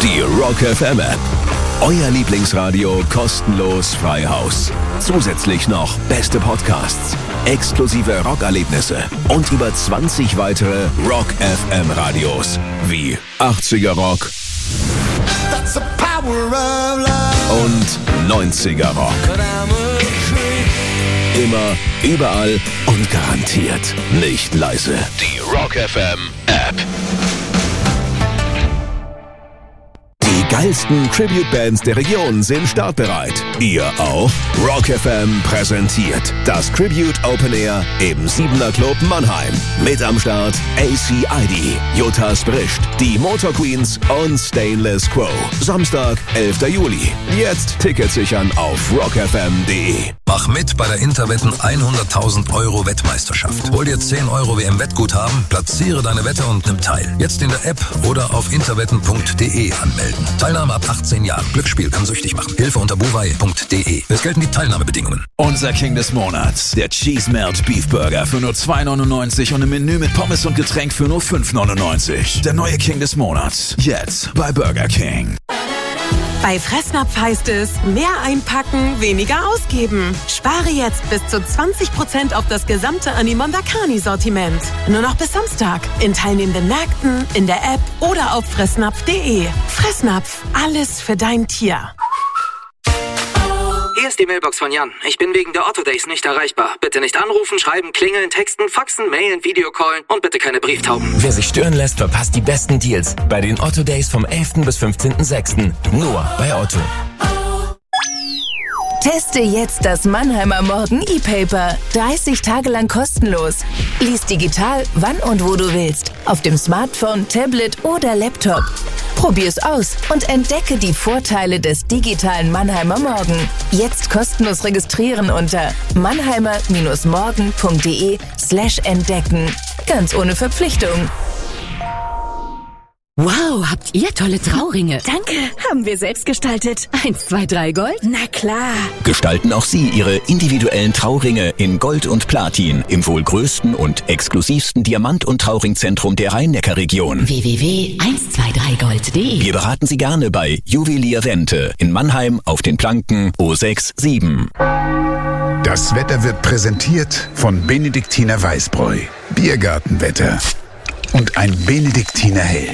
Die Rock FM App. Euer Lieblingsradio kostenlos frei Haus. Zusätzlich noch beste Podcasts, exklusive Rockerlebnisse und über 20 weitere Rock FM Radios wie 80er Rock und 90er Rock. Immer, überall und garantiert nicht leise. Die Rock FM App. Die geilsten Tribute-Bands der Region sind startbereit. Ihr auch? Rock FM präsentiert das Tribute Open Air im 7er Club Mannheim. Mit am Start ACID, Juttas Brischt, die Motor Queens und Stainless Quo. Samstag, 11. Juli. Jetzt Tickets sichern auf rockfm.de. Mach mit bei der Interwetten 100.000 Euro Wettmeisterschaft. Hol dir 10 Euro WM-Wettguthaben, platziere deine Wette und nimm teil. Jetzt in der App oder auf interwetten.de anmelden. Teilnahme ab 18 Jahren. Glücksspiel kann süchtig machen. Hilfe unter buwei.de. Es gelten die Teilnahmebedingungen. Unser King des Monats. Der Cheese Melt Beef Burger für nur 2,99 und ein Menü mit Pommes und Getränk für nur 5,99. Der neue King des Monats. Jetzt bei Burger King. Bei Fressnapf heißt es, mehr einpacken, weniger ausgeben. Spare jetzt bis zu 20% auf das gesamte Animondakani-Sortiment. Nur noch bis Samstag. In teilnehmenden Märkten, in der App oder auf fressnapf.de. Fressnapf, alles für dein Tier. Hier ist die Mailbox von Jan. Ich bin wegen der Otto Days nicht erreichbar. Bitte nicht anrufen, schreiben, klingeln, texten, faxen, mailen, Videocallen und bitte keine Brieftauben. Wer sich stören lässt, verpasst die besten Deals bei den Otto Days vom 11. bis 15.06. Nur bei Otto. Teste jetzt das Mannheimer Morgen E-Paper. 30 Tage lang kostenlos. Lies digital, wann und wo du willst. Auf dem Smartphone, Tablet oder Laptop. Probier's aus und entdecke die Vorteile des digitalen Mannheimer Morgen. Jetzt kostenlos registrieren unter mannheimer-morgen.de/entdecken. Ganz ohne Verpflichtung. Wow, habt ihr tolle Trauringe. Danke, haben wir selbst gestaltet. 1, 2, 3 Gold? Na klar. Gestalten auch Sie Ihre individuellen Trauringe in Gold und Platin im wohl größten und exklusivsten Diamant- und Trauringzentrum der Rhein-Neckar-Region. www.123gold.de. Wir beraten Sie gerne bei Juwelier Wente in Mannheim auf den Planken O6-7. Das Wetter wird präsentiert von Benediktiner Weißbräu. Biergartenwetter. Und ein Benediktiner Hell.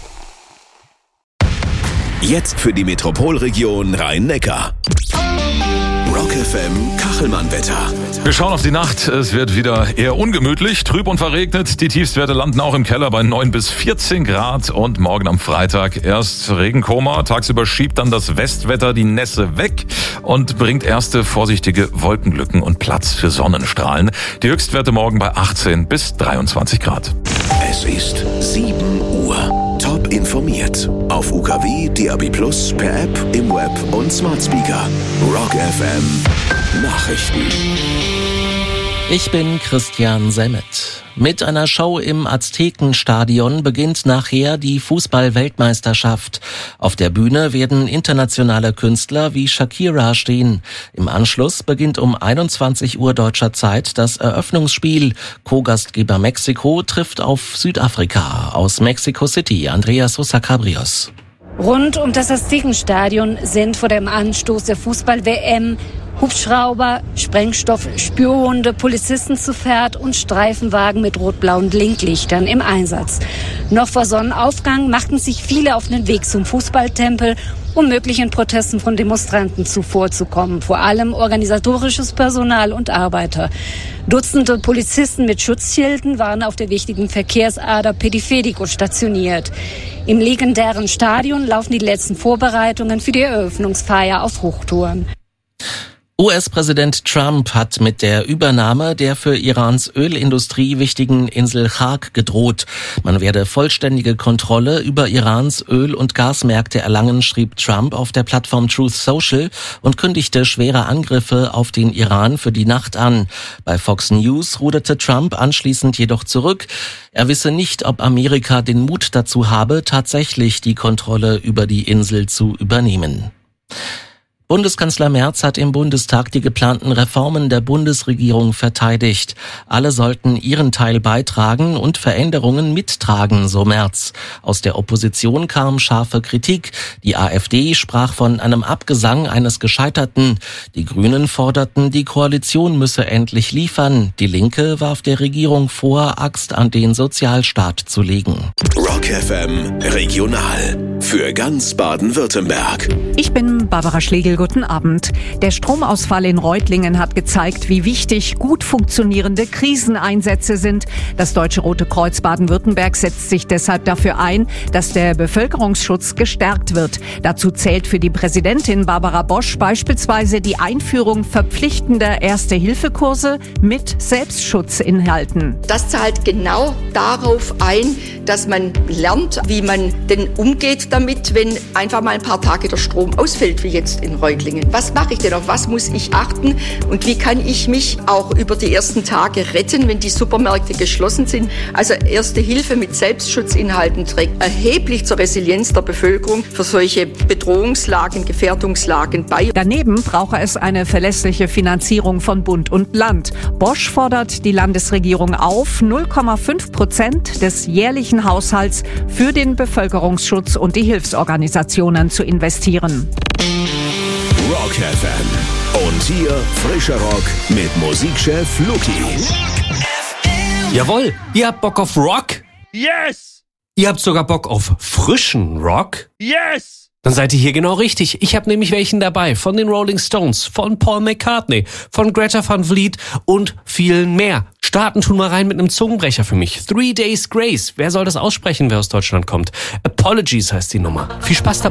Jetzt für die Metropolregion Rhein-Neckar. Rock FM Kachelmann-Wetter. Wir schauen auf die Nacht. Es wird wieder eher ungemütlich, trüb und verregnet. Die Tiefstwerte landen auch im Keller bei 9 bis 14 Grad. Und morgen am Freitag erst Regenkoma. Tagsüber schiebt dann das Westwetter die Nässe weg und bringt erste vorsichtige Wolkenlücken und Platz für Sonnenstrahlen. Die Höchstwerte morgen bei 18 bis 23 Grad. Es ist 7 Uhr. Top informiert. Auf UKW, DAB+, per App, im Web und Smart Speaker. Rock FM Nachrichten. Ich bin Christian Semmet. Mit einer Show im Aztekenstadion beginnt nachher die Fußball-Weltmeisterschaft. Auf der Bühne werden internationale Künstler wie Shakira stehen. Im Anschluss beginnt um 21 Uhr deutscher Zeit das Eröffnungsspiel. Co-Gastgeber Mexiko trifft auf Südafrika. Aus Mexico City, Andreas Sosa Cabrios. Rund um das Aztekenstadion sind vor dem Anstoß der Fußball-WM Hubschrauber, Sprengstoff, Spürhunde, Polizisten zu Pferd und Streifenwagen mit rot-blauen Blinklichtern im Einsatz. Noch vor Sonnenaufgang machten sich viele auf den Weg zum Fußballtempel, um möglichen Protesten von Demonstranten zuvorzukommen. Vor allem organisatorisches Personal und Arbeiter. Dutzende Polizisten mit Schutzschilden waren auf der wichtigen Verkehrsader Periférico stationiert. Im legendären Stadion laufen die letzten Vorbereitungen für die Eröffnungsfeier auf Hochtouren. US-Präsident Trump hat mit der Übernahme der für Irans Ölindustrie wichtigen Insel Chag gedroht. Man werde vollständige Kontrolle über Irans Öl- und Gasmärkte erlangen, schrieb Trump auf der Plattform Truth Social und kündigte schwere Angriffe auf den Iran für die Nacht an. Bei Fox News ruderte Trump anschließend jedoch zurück. Er wisse nicht, ob Amerika den Mut dazu habe, tatsächlich die Kontrolle über die Insel zu übernehmen. Bundeskanzler Merz hat im Bundestag die geplanten Reformen der Bundesregierung verteidigt. Alle sollten ihren Teil beitragen und Veränderungen mittragen, so Merz. Aus der Opposition kam scharfe Kritik. Die AfD sprach von einem Abgesang eines Gescheiterten. Die Grünen forderten, die Koalition müsse endlich liefern. Die Linke warf der Regierung vor, Axt an den Sozialstaat zu legen. Rock FM Regional für ganz Baden-Württemberg. Ich bin Barbara Schlegel. Guten Abend. Der Stromausfall in Reutlingen hat gezeigt, wie wichtig gut funktionierende Kriseneinsätze sind. Das Deutsche Rote Kreuz Baden-Württemberg setzt sich deshalb dafür ein, dass der Bevölkerungsschutz gestärkt wird. Dazu zählt für die Präsidentin Barbara Bosch beispielsweise die Einführung verpflichtender Erste-Hilfe-Kurse mit Selbstschutzinhalten. Das zahlt genau darauf ein, dass man lernt, wie man denn umgeht damit, wenn einfach mal ein paar Tage der Strom ausfällt, wie jetzt in Reutlingen. Was mache ich denn? Auf was muss ich achten? Und wie kann ich mich auch über die ersten Tage retten, wenn die Supermärkte geschlossen sind? Also Erste Hilfe mit Selbstschutzinhalten trägt erheblich zur Resilienz der Bevölkerung für solche Bedrohungslagen, Gefährdungslagen bei. Daneben brauche es eine verlässliche Finanzierung von Bund und Land. Bosch fordert die Landesregierung auf, 0,5% des jährlichen Haushalts für den Bevölkerungsschutz und die Hilfsorganisationen zu investieren. Rock FM. Und hier frischer Rock mit Musikchef Luki. Jawohl, ihr habt Bock auf Rock? Yes! Ihr habt sogar Bock auf frischen Rock? Yes! Dann seid ihr hier genau richtig. Ich habe nämlich welchen dabei. Von den Rolling Stones, von Paul McCartney, von Greta Van Fleet und vielen mehr. Starten tun wir rein mit einem Zungenbrecher für mich. 3 Days Grace. Wer soll das aussprechen, wer aus Deutschland kommt? Apologies heißt die Nummer. Viel Spaß dabei.